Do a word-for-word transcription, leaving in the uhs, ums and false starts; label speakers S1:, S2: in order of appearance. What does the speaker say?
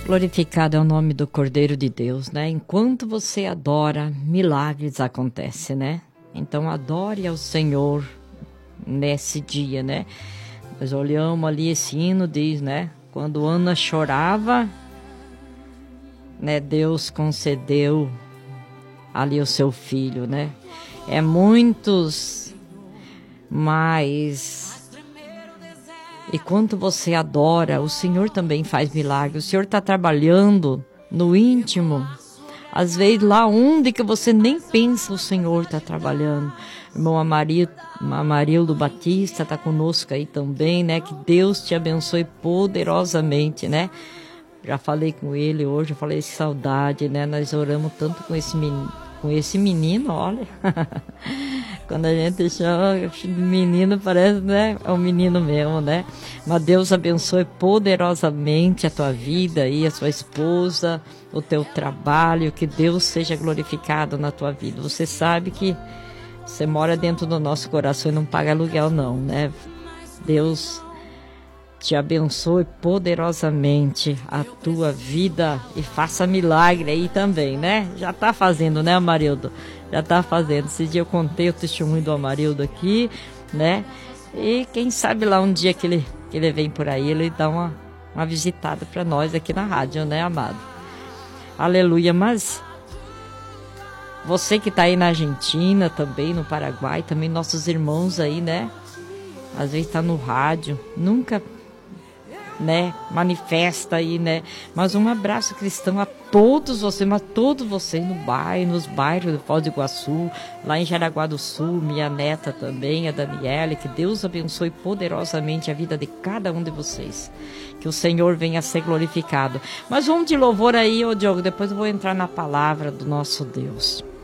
S1: Glorificado é o nome do Cordeiro de Deus, né? Enquanto você adora, milagres acontecem, né? Então adore ao Senhor nesse dia, né? Nós olhamos ali, esse hino diz, né? Quando Ana chorava, né? Deus concedeu ali o seu filho, né? É muitos, mas... E quando você adora, o Senhor também faz milagres. O Senhor está trabalhando no íntimo. Às vezes lá onde que você nem pensa, o Senhor está trabalhando. Irmão Amarildo, Amarildo Batista está conosco aí também, né? Que Deus te abençoe poderosamente, né? Já falei com ele hoje, eu falei saudade, né? Nós oramos tanto com esse menino, com esse menino, olha. Quando a gente chama de menino, parece, né? É um menino mesmo, né? Mas Deus abençoe poderosamente a tua vida e a sua esposa, o teu trabalho, que Deus seja glorificado na tua vida. Você sabe que você mora dentro do nosso coração e não paga aluguel não, né? Deus te abençoe poderosamente a tua vida e faça milagre aí também, né? Já tá fazendo, né, Amarildo? Já tá fazendo. Esse dia eu contei o testemunho do Amarildo aqui, né? E quem sabe lá um dia que ele, que ele vem por aí, ele dá uma, uma visitada para nós aqui na rádio, né, amado? Aleluia. Mas você que tá aí na Argentina também, no Paraguai, também nossos irmãos aí, né? Às vezes tá no rádio, nunca... né, manifesta aí, né, mas um abraço cristão a todos vocês, mas todos vocês no bairro, nos bairros do Foz do Iguaçu, lá em Jaraguá do Sul, minha neta também, a Daniela, que Deus abençoe poderosamente a vida de cada um de vocês, que o Senhor venha a ser glorificado. Mas vamos de louvor aí, ô Diogo, depois eu vou entrar na palavra do nosso Deus.